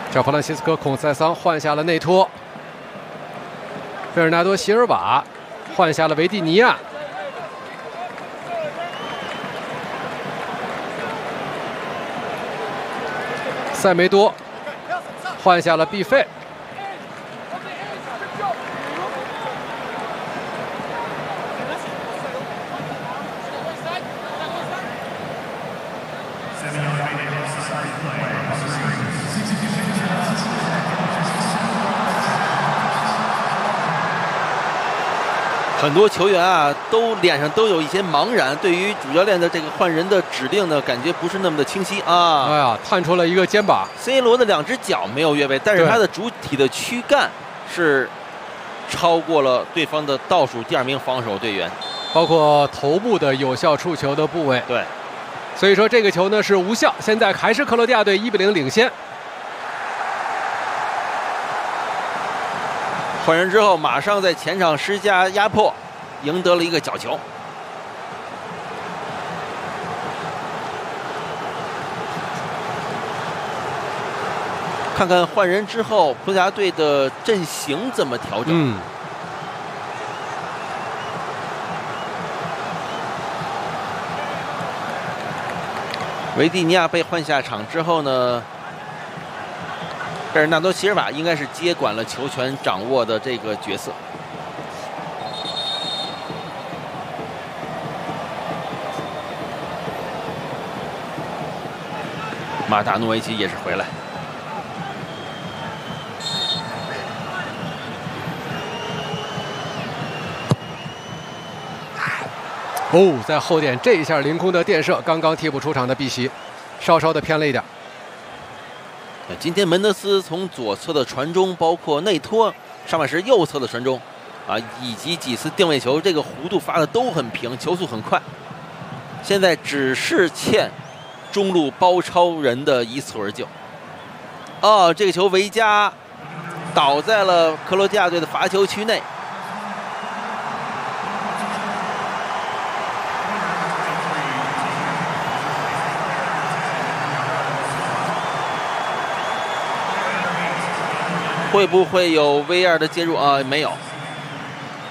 这弗朗西斯科·孔塞桑换下了内托，费尔纳多·席尔瓦换下了维蒂尼亚。塞梅多换下了毕费。 很多球员啊，都脸上都有一些茫然，对于主教练的这个换人的指令呢，感觉不是那么的清晰啊。 哎呀，探出了一个肩膀。 C 罗的2只脚没有越位，但是他的主体的躯干是超过了对方的倒数第2名防守队员， 包括头部的有效触球的部位。 对， 所以说这个球呢是无效。现在还是克罗地亚队1比0领先。 换人之后，马上在前场施加压迫，赢得了一个角球。看看换人之后，葡萄牙队的阵型怎么调整？维蒂尼亚被换下场之后呢？贝尔纳多·席尔瓦应该是接管了球权掌握的这个角色。马达诺维奇也是回来。 哦，在后点这一下凌空的垫射，刚刚替补出场的碧玺，稍稍的偏了一点。 今天门德斯从左侧的传中，包括内托上半时右侧的传中，以及几次定位球，这个弧度发的都很平，球速很快。现在只是欠中路包抄人的一蹴而就。哦，这个球维加倒在了克罗地亚队的罚球区内。会不会有 VR 的介入啊？没有。